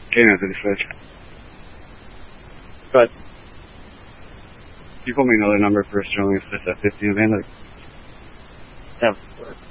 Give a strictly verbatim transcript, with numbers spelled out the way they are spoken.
Che ne satisfaction. But you told me another number for Sterling Smith at fifteen, man. Like, that